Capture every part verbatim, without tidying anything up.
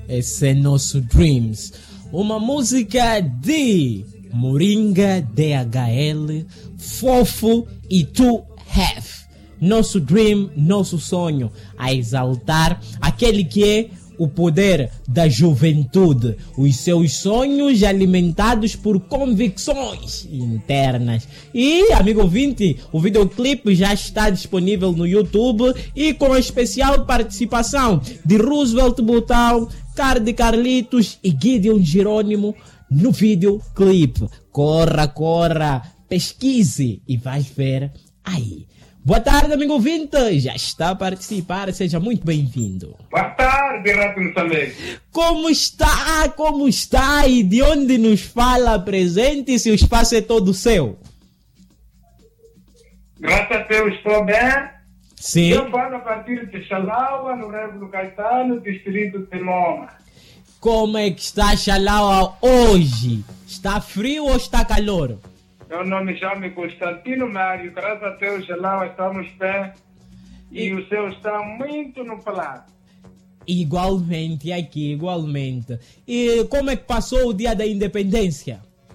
Esse é nosso Dreams. Uma música de Moringa, D H L, Fofo e To Have. Nosso dream, nosso sonho, a exaltar aquele que é o poder da juventude, os seus sonhos alimentados por convicções internas. E, amigo ouvinte, o videoclipe já está disponível no YouTube e com a especial participação de Roosevelt Botal, Cardi Carlitos e Gideon Jerônimo no videoclipe. Corra, corra, pesquise e vais ver aí. Boa tarde, amigo ouvinte, já está a participar, seja muito bem-vindo. Boa tarde, Rádio Moçambique. Como está? Como está? E de onde nos fala? Presente-se, o espaço é todo seu. Graças a Deus estou bem. Sim. Eu falo a partir de Xalaua, no Réveilo Caetano, distrito de Moma. Como é que está Xalaua hoje? Está frio ou está calor? Meu nome chama Constantino Mário, graças a Deus, lá estamos bem e, e o céu está muito no palato. Igualmente, aqui, igualmente. E como é que passou o dia da independência?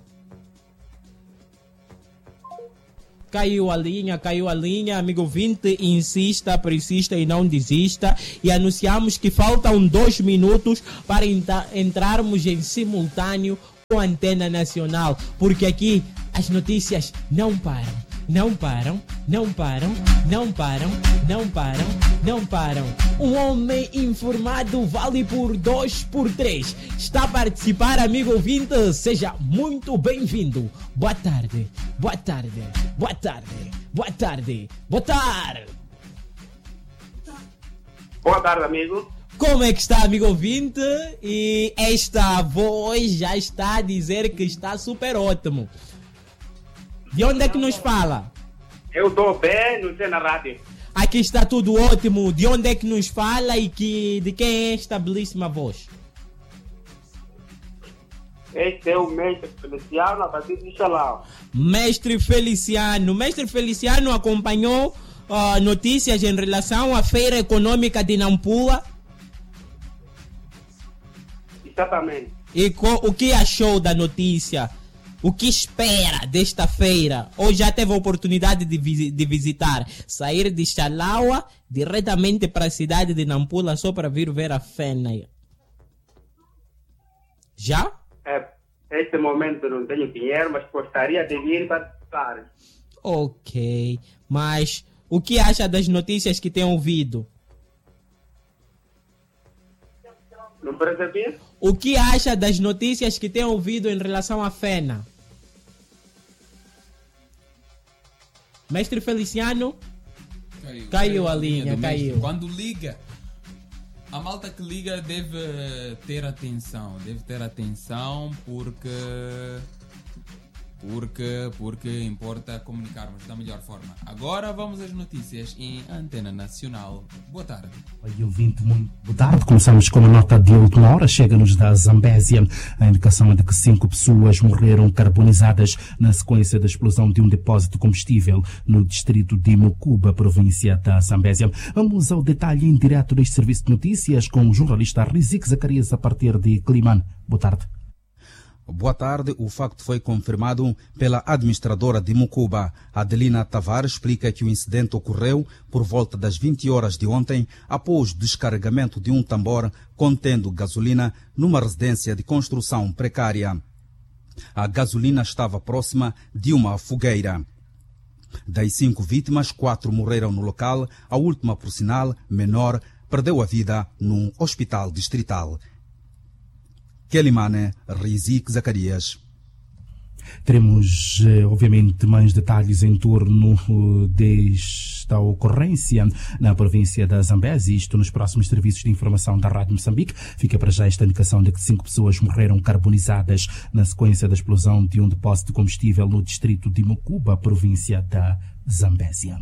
Caiu a linha, caiu a linha, amigo ouvinte, insista, persista e não desista. E anunciamos que faltam dois minutos para entra- entrarmos em simultâneo com a Antena Nacional, porque aqui as notícias não param, não param, não param, não param, não param, não param. Um homem informado vale por dois por três. Está a participar, amigo ouvinte? Seja muito bem-vindo. Boa tarde, boa tarde, boa tarde, boa tarde, boa tarde. Boa tarde, amigo. Como é que está, amigo ouvinte? E esta voz já está a dizer que está super ótimo. De onde é que nos fala? Eu estou bem, não sei na rádio. Aqui está tudo ótimo. De onde é que nos fala e que, de quem é esta belíssima voz? Este é o mestre Feliciano, a partir de Xalau. Mestre Feliciano. Mestre Feliciano acompanhou uh, notícias em relação à Feira Econômica de Nampula. Exatamente. E co- o que achou da notícia? O que espera desta feira? Ou já teve a oportunidade de, visi- de visitar? Sair de Xalaua diretamente para a cidade de Nampula só para vir ver a fena? Já? É, neste momento não tenho dinheiro, mas gostaria de vir participar. Ok. Mas o que acha das notícias que tem ouvido? Não percebi? O que acha das notícias que tem ouvido em relação à fena? Mestre Feliciano? Caiu, Caiu a linha, do caiu. mestre. Quando liga, a malta que liga deve ter atenção, deve ter atenção porque porque porque importa comunicarmos da melhor forma. Agora vamos às notícias em Antena Nacional. Boa tarde. Oi, ouvinte, muito boa tarde. Começamos com uma nota de última hora. Chega-nos da Zambésia. A indicação é de que cinco pessoas morreram carbonizadas na sequência da explosão de um depósito de combustível no distrito de Mucuba, província da Zambésia. Vamos ao detalhe em direto deste serviço de notícias com o jornalista Rizik Zacarias a partir de Climane. Boa tarde. Boa tarde. O facto foi confirmado pela administradora de Mucuba. Adelina Tavares explica que o incidente ocorreu por volta das vinte horas de ontem, após o descarregamento de um tambor contendo gasolina numa residência de construção precária. A gasolina estava próxima de uma fogueira. Das cinco vítimas, quatro morreram no local. A última, por sinal, menor, perdeu a vida num hospital distrital. Kelimane, Rizik Zacarias. Teremos, obviamente, mais detalhes em torno desta ocorrência na província da Zambésia, isto nos próximos serviços de informação da Rádio Moçambique. Fica para já esta indicação de que cinco pessoas morreram carbonizadas na sequência da explosão de um depósito de combustível no distrito de Mucuba, província da Zambésia.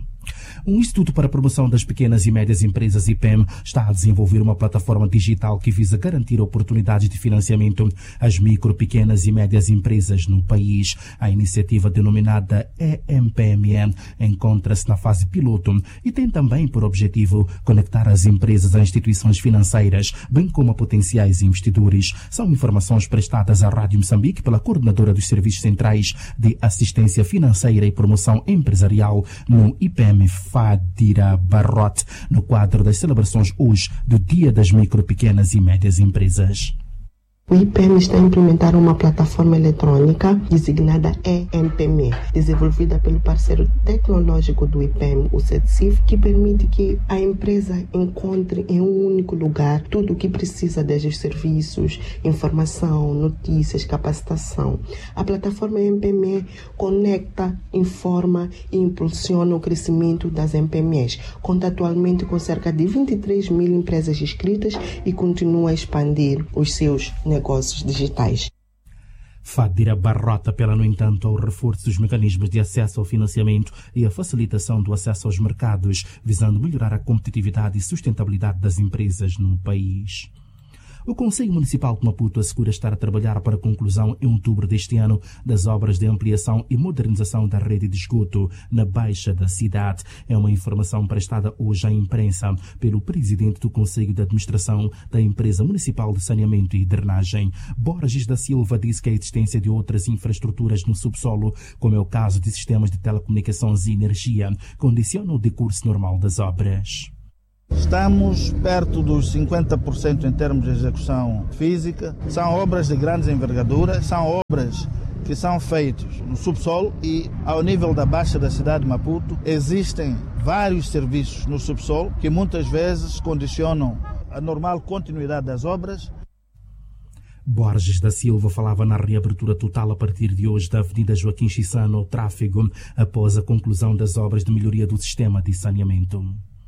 O Instituto para a Promoção das Pequenas e Médias Empresas, I P E M, está a desenvolver uma plataforma digital que visa garantir oportunidades de financiamento às micro, pequenas e médias empresas no país. A iniciativa, denominada E M P M E, encontra-se na fase piloto e tem também por objetivo conectar as empresas a instituições financeiras, bem como a potenciais investidores. São informações prestadas à Rádio Moçambique pela coordenadora dos Serviços Centrais de Assistência Financeira e Promoção Empresarial no I P E M, Fadira Barrote, no quadro das celebrações hoje do Dia das Micro, Pequenas e Médias Empresas. O I P E M está a implementar uma plataforma eletrônica designada E M P M E, desenvolvida pelo parceiro tecnológico do I P E M, o CETSIF, que permite que a empresa encontre em um único lugar tudo o que precisa, desde os serviços, informação, notícias, capacitação. A plataforma E M P M E conecta, informa e impulsiona o crescimento das M P M Es. Conta atualmente com cerca de vinte e três mil empresas inscritas e continua a expandir os seus negócios digitais. Fadira Barrote apela, no entanto, ao reforço dos mecanismos de acesso ao financiamento e a facilitação do acesso aos mercados, visando melhorar a competitividade e sustentabilidade das empresas no país. O Conselho Municipal de Maputo assegura estar a trabalhar para a conclusão em outubro deste ano das obras de ampliação e modernização da rede de esgoto na Baixa da cidade. É uma informação prestada hoje à imprensa pelo presidente do Conselho de Administração da Empresa Municipal de Saneamento e Drenagem. Borges da Silva disse que a existência de outras infraestruturas no subsolo, como é o caso de sistemas de telecomunicações e energia, condiciona o decurso normal das obras. Estamos perto dos cinquenta por cento em termos de execução física. São obras de grandes envergaduras, são obras que são feitas no subsolo e ao nível da Baixa da cidade de Maputo existem vários serviços no subsolo que muitas vezes condicionam a normal continuidade das obras. Borges da Silva falava na reabertura total a partir de hoje da Avenida Joaquim Chissano ao tráfego após a conclusão das obras de melhoria do sistema de saneamento.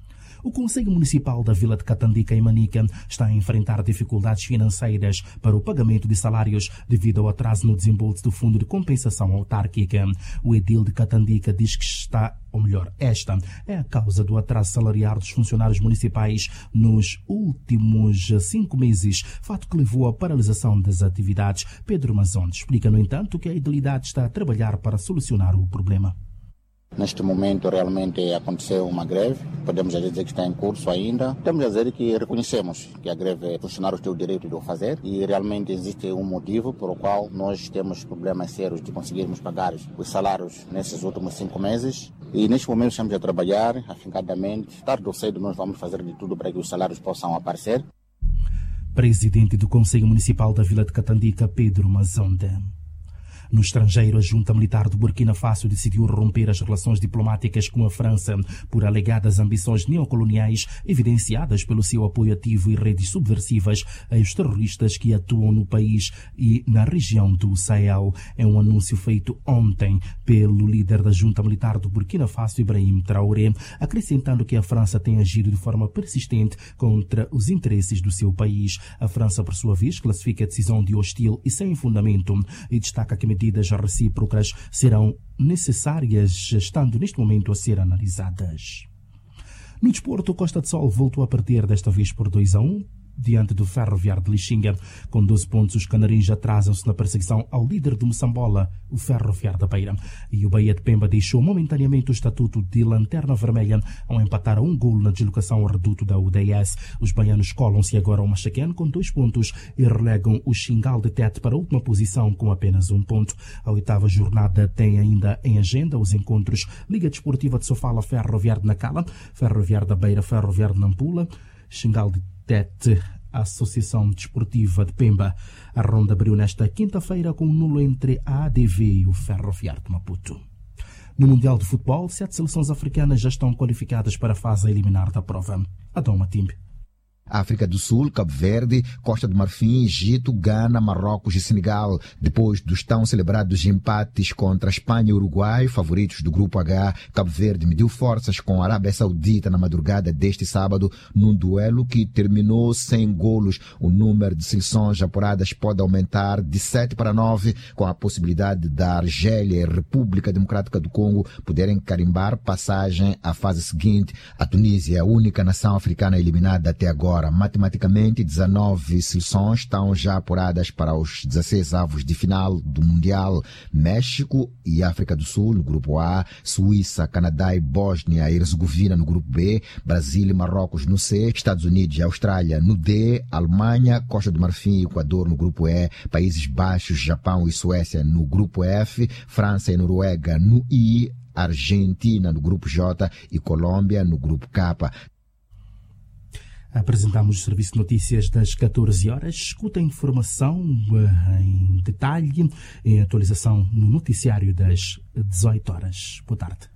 O Conselho Municipal da Vila de Catandica, em Manica, está a enfrentar dificuldades financeiras para o pagamento de salários devido ao atraso no desembolso do Fundo de Compensação Autárquica. O edil de Catandica diz que está, ou melhor, esta é a causa do atraso salarial dos funcionários municipais nos últimos cinco meses, fato que levou à paralisação das atividades. Pedro Mazonde explica, no entanto, que a edilidade está a trabalhar para solucionar o problema. Neste momento realmente aconteceu uma greve, podemos dizer que está em curso ainda. Temos a dizer que reconhecemos que a greve funcionários têm o direito de o fazer e realmente existe um motivo por o qual nós temos problemas sérios de conseguirmos pagar os salários nesses últimos cinco meses. E neste momento estamos a trabalhar afincadamente. Tarde ou cedo nós vamos fazer de tudo para que os salários possam aparecer. Presidente do Conselho Municipal da Vila de Catandica, Pedro Mazonde. No estrangeiro, a junta militar de Burkina Faso decidiu romper as relações diplomáticas com a França por alegadas ambições neocoloniais evidenciadas pelo seu apoio ativo e redes subversivas aos terroristas que atuam no país e na região do Sahel. É um anúncio feito ontem pelo líder da junta militar do Burkina Faso, Ibrahim Traoré, acrescentando que a França tem agido de forma persistente contra os interesses do seu país. A França, por sua vez, classifica a decisão de hostil e sem fundamento e destaca que medidas recíprocas serão necessárias, estando neste momento a ser analisadas. No desporto, Costa de Sol voltou a perder, desta vez por dois a um, diante do Ferroviário de Lixinga. Com doze pontos, os canarinhos atrasam-se na perseguição ao líder do Moçambola, o Ferroviário da Beira. E o Bahia de Pemba deixou momentaneamente o estatuto de lanterna vermelha ao empatar a um golo na deslocação ao reduto da U D S. Os baianos colam-se agora ao Machaquén com dois pontos e relegam o Xingal de Tete para a última posição com apenas um ponto. A oitava jornada tem ainda em agenda os encontros Liga Desportiva de Sofala, Ferroviário de Nacala, Ferroviário da Beira, Ferroviário de Nampula, Xingal de Tete, a Associação Desportiva de Pemba. A ronda abriu nesta quinta-feira com um nulo entre a A D V e o Ferroviário de Maputo. No Mundial de Futebol, sete seleções africanas já estão qualificadas para a fase eliminar da prova. Adão Matimbe. África do Sul, Cabo Verde, Costa do Marfim, Egito, Gana, Marrocos e Senegal. Depois dos tão celebrados empates contra Espanha e Uruguai, favoritos do Grupo H, Cabo Verde mediu forças com a Arábia Saudita na madrugada deste sábado, num duelo que terminou sem golos. O número de seleções apuradas pode aumentar de sete para nove, com a possibilidade da Argélia e República Democrática do Congo poderem carimbar passagem à fase seguinte. A Tunísia é a única nação africana eliminada até agora. Matematicamente, dezenove seleções estão já apuradas para os dezesseis avos de final do Mundial. México e África do Sul no Grupo A, Suíça, Canadá e Bósnia e Herzegovina no Grupo B, Brasil e Marrocos no C, Estados Unidos e Austrália no D, Alemanha, Costa do Marfim e Equador no Grupo E, Países Baixos, Japão e Suécia no Grupo F, França e Noruega no I, Argentina no Grupo J e Colômbia no Grupo K. Apresentamos o Serviço de Notícias das catorze horas. Escuta a informação em detalhe, em atualização no noticiário das dezoito horas. Boa tarde.